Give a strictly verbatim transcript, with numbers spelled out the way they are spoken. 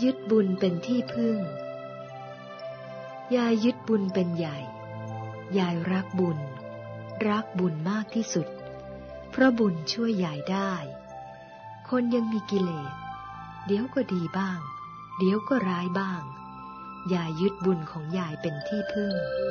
ยึดบุญเป็นที่พึ่งยายยึดบุญเป็นใหญ่ยายรักบุญรักบุญมากที่สุดเพราะบุญช่วยยายได้คนยังมีกิเลสเดี๋ยวก็ดีบ้างเดี๋ยวก็ร้ายบ้างยายยึดบุญของยายเป็นที่พึ่ง